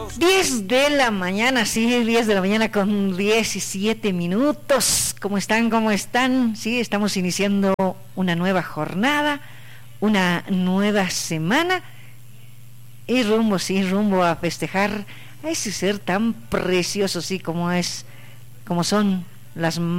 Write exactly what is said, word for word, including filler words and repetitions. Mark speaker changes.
Speaker 1: diez de la mañana, sí, diez de la mañana con diecisiete minutos. ¿Cómo están? ¿Cómo están? Sí, estamos iniciando una nueva jornada, una nueva semana y rumbo, sí, rumbo a festejar a ese ser tan precioso, sí, como es, como son las